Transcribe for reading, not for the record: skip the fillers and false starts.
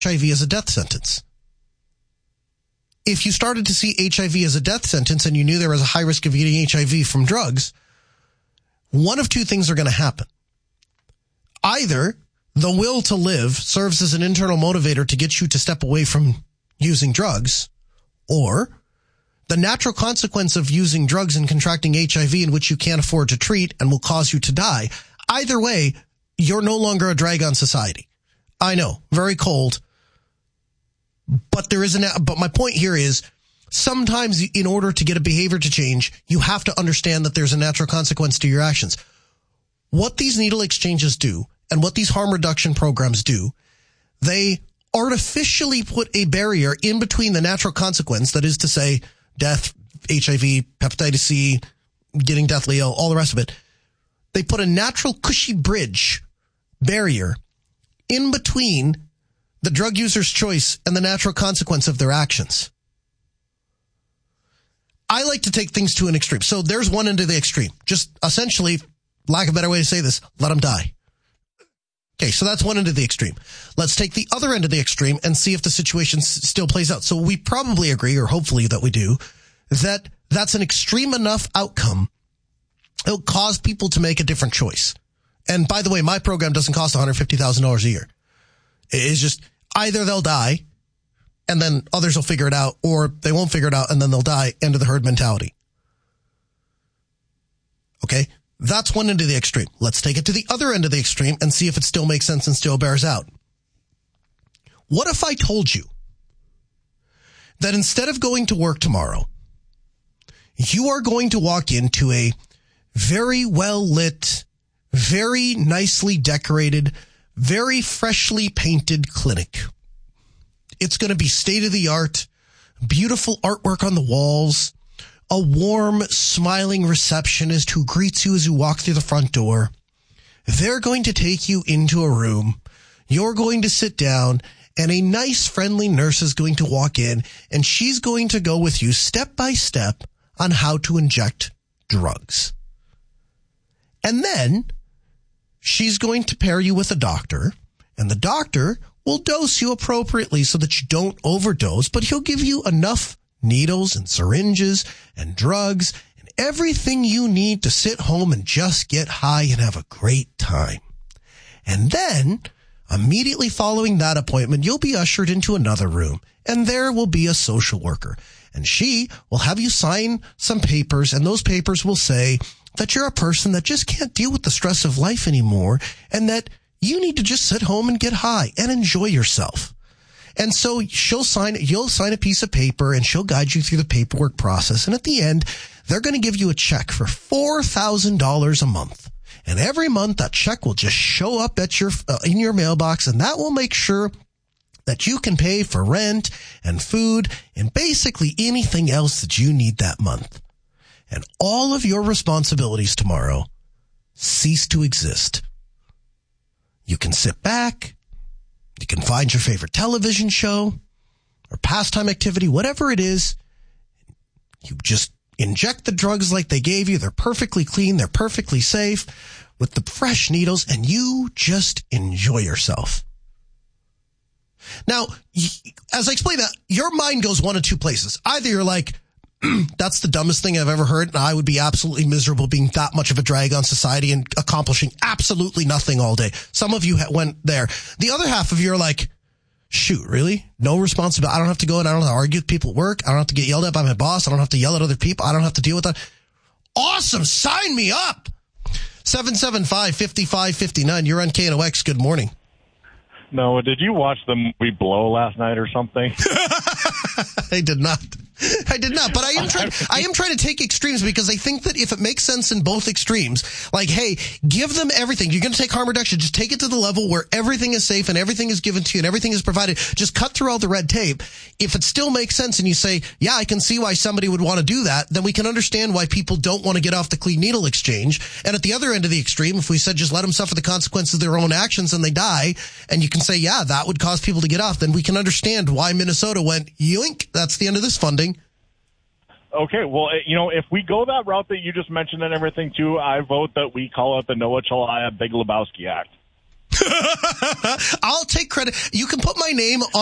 HIV as a death sentence. If you started to see HIV as a death sentence and you knew there was a high risk of getting HIV from drugs, one of two things are going to happen. Either the will to live serves as an internal motivator to get you to step away from using drugs, or the natural consequence of using drugs and contracting HIV in which you can't afford to treat and will cause you to die. Either way, you're no longer a drag on society. I know, very cold. But but my point here is sometimes in order to get a behavior to change, you have to understand that there's a natural consequence to your actions. What these needle exchanges do and what these harm reduction programs do, they artificially put a barrier in between the natural consequence, that is to say, death, HIV, hepatitis C, getting deathly ill, all the rest of it. They put a natural cushy bridge barrier in between the drug user's choice and the natural consequence of their actions. I like to take things to an extreme. So there's one end of the extreme. Just essentially, lack of a better way to say this, let them die. Okay, so that's one end of the extreme. Let's take the other end of the extreme and see if the situation still plays out. So we probably agree, or hopefully that we do, that that's an extreme enough outcome. It'll cause people to make a different choice. And by the way, my program doesn't cost $150,000 a year. It's just either they'll die and then others will figure it out, or they won't figure it out and then they'll die. End of the herd mentality. Okay? That's one end of the extreme. Let's take it to the other end of the extreme and see if it still makes sense and still bears out. What if I told you that instead of going to work tomorrow, you are going to walk into a very well lit, very nicely decorated, very freshly painted clinic. It's going to be state of the art, beautiful artwork on the walls, a warm, smiling receptionist who greets you as you walk through the front door. They're going to take you into a room. You're going to sit down, and a nice, friendly nurse is going to walk in, and she's going to go with you step by step on how to inject drugs. And then she's going to pair you with a doctor, and the doctor will dose you appropriately so that you don't overdose, but he'll give you enough needles and syringes and drugs and everything you need to sit home and just get high and have a great time. And then, immediately following that appointment, you'll be ushered into another room, and there will be a social worker. And she will have you sign some papers, and those papers will say that you're a person that just can't deal with the stress of life anymore, and that you need to just sit home and get high and enjoy yourself. And so you'll sign a piece of paper, and she'll guide you through the paperwork process. And at the end, they're going to give you a check for $4,000 a month. And every month that check will just show up at in your mailbox, and that will make sure that you can pay for rent and food and basically anything else that you need that month. And all of your responsibilities tomorrow cease to exist. You can sit back. You can find your favorite television show or pastime activity, whatever it is. You just inject the drugs like they gave you. They're perfectly clean. They're perfectly safe with the fresh needles, and you just enjoy yourself. Now, as I explain that, your mind goes one of two places. Either you're like, that's the dumbest thing I've ever heard, and I would be absolutely miserable being that much of a drag on society and accomplishing absolutely nothing all day. Some of you went there. The other half of you are like, shoot, really? No responsibility. I don't have to go and I don't have to argue with people at work. I don't have to get yelled at by my boss. I don't have to yell at other people. I don't have to deal with that. Awesome. Sign me up. 775-5559. You're on KNOX. Good morning. No, did you watch the movie Blow last night or something? I did not. But I am trying to take extremes, because I think that if it makes sense in both extremes, like, hey, give them everything. You're going to take harm reduction. Just take it to the level where everything is safe and everything is given to you and everything is provided. Just cut through all the red tape. If it still makes sense and you say, yeah, I can see why somebody would want to do that, then we can understand why people don't want to get off the clean needle exchange. And at the other end of the extreme, if we said just let them suffer the consequences of their own actions and they die, and you can say, yeah, that would cause people to get off, then we can understand why Minnesota went, yoink, that's the end of this funding. Okay, well, if we go that route that you just mentioned and everything, too, I vote that we call it the Noah Chelliah Big Lebowski Act. I'll take credit. You can put my name on